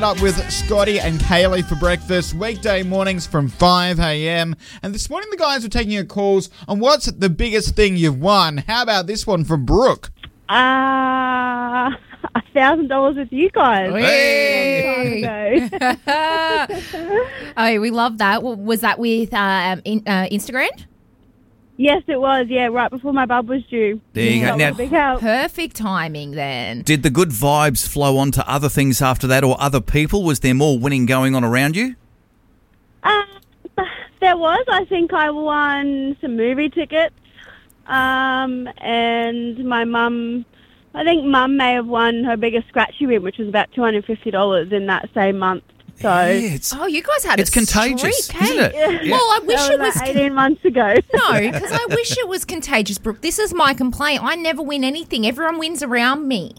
Up with Scotty and Kaylee for breakfast, weekday mornings from 5 a.m. And this morning the guys were taking your calls on what's the biggest thing you've won. How about this one from Brooke? $1,000 with you guys. Hey. Oh, we love that. Was that with Instagram? Yes, it was. Yeah, right before my bub was due. There you go. Now, big help. Perfect timing then. did the good vibes flow on to other things after that or other people? Was there more winning going on around you? There was. I think I won some movie tickets. And my mum, I think Mum may have won her biggest scratchy win, which was about $250 in that same month. So, oh, you guys had it's contagious, streak, isn't it? Yeah. Well, I wish it was 18 months ago. No, because I wish it was contagious, Brooke. This is my complaint. I never win anything. Everyone wins around me.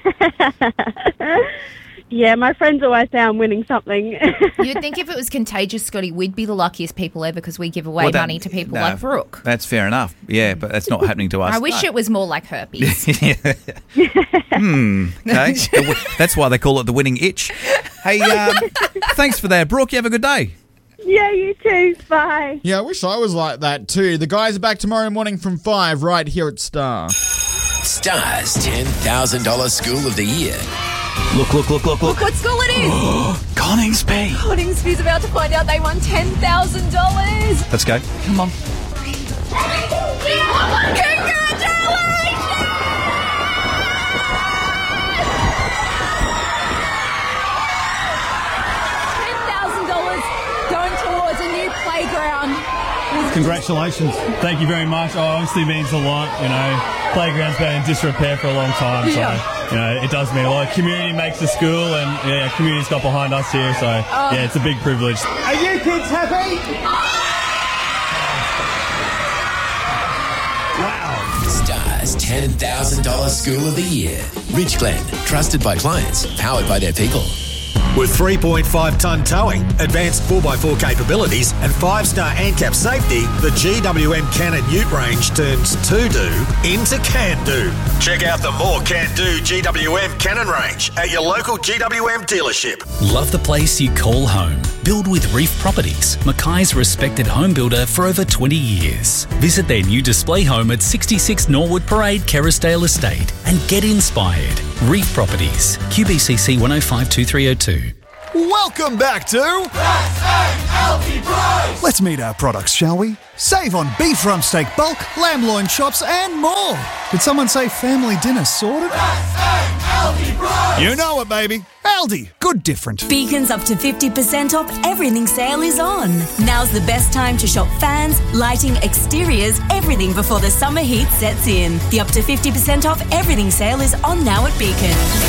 Yeah, my friends always say I'm winning something. You'd think if it was contagious, Scotty, we'd be the luckiest people ever because we give away money to people like Brooke. That's fair enough. Yeah, but that's not happening to us. I wish it was more like herpes. Okay. That's why they call it the winning itch. Hey, thanks for that, Brooke. You have a good day. Yeah, you too. Bye. Yeah, I wish I was like that too. The guys are back tomorrow morning from 5 right here at Star. Star's $10,000 School of the Year. Look. Look what school it is. Coningsby. Coningsby's about to find out they won $10,000. Let's go. Come on. Congratulations! $10,000 going towards a new playground. Congratulations. Thank you very much. Oh, obviously means a lot, you know. Playground's been in disrepair for a long time, so, you know, it does mean a lot. Community makes the school, and, yeah, community's got behind us here, so, yeah, it's a big privilege. Are you kids happy? Wow. Star's $10,000 School of the Year. Rich Glen, trusted by clients, powered by their people. With 3.5-tonne towing, advanced 4x4 capabilities and 5-star ANCAP safety, the GWM Cannon Ute range turns to-do into can-do. Check out the more can-do GWM Cannon range at your local GWM dealership. Love the place you call home. Build with Reef Properties, Mackay's respected home builder for over 20 years. Visit their new display home at 66 Norwood Parade, Kerrisdale Estate, and get inspired. Reef Properties, QBCC 1052302. Welcome back to Let's meet our products, shall we? Save on beef rump steak bulk, lamb loin chops and more. Did someone say family dinner sorted? You know it, baby. Aldi, good different. Beacon's up to 50% off everything sale is on. Now's the best time to shop fans, lighting, exteriors, everything before the summer heat sets in. The up to 50% off everything sale is on now at Beacon.